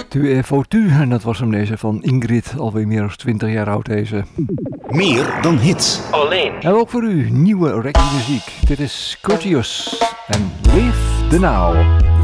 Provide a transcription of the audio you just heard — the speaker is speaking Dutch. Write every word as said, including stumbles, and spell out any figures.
Tu es foutu, en dat was hem deze van Ingrid, alweer meer dan twintig jaar oud deze. Meer dan hits. Alleen. En ook voor u nieuwe reggae muziek. Dit is Curtius en Live the Now.